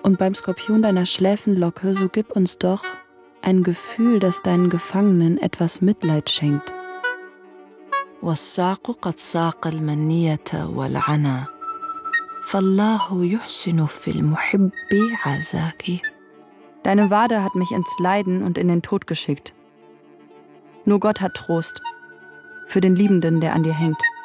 Und beim Skorpion deiner Schläfenlocke, so gib uns doch ein Gefühl, das deinen Gefangenen etwas Mitleid schenkt. والساق قد ساق المنية والعنا فالله يحسن في المحب عزاك. Deine Wade hat mich ins Leiden und in den Tod geschickt. Nur Gott hat Trost für den Liebenden, der an dir hängt.